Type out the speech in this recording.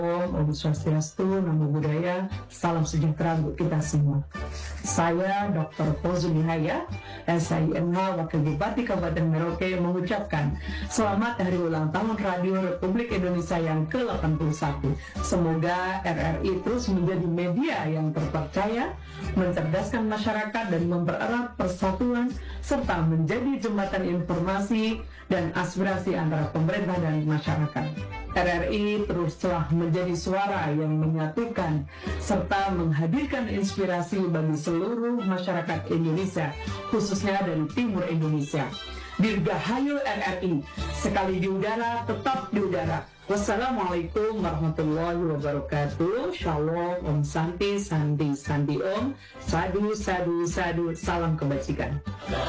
Om Swastiastu, Namo Buddhaya, salam sejahtera untuk kita semua. Saya Dr. Fauzu Nihaya, SIMH Wakil Bupati Kabupaten Merauke mengucapkan selamat hari ulang tahun Radio Republik Indonesia yang ke-81. Semoga RRI terus menjadi media yang terpercaya, mencerdaskan masyarakat dan mempererat persatuan, serta menjadi jembatan informasi dan aspirasi antara pemerintah dan masyarakat. RRI terus telah menjadi suara yang menyatukan serta menghadirkan inspirasi bagi seluruh masyarakat Indonesia, khususnya dari Timur Indonesia. Dirgahayu RRI, sekali di udara, tetap di udara. Wassalamualaikum warahmatullahi wabarakatuh. Shalom, Om Santi, Sandi, Sandi Om. Sadu, sadu, sadu, salam kebajikan.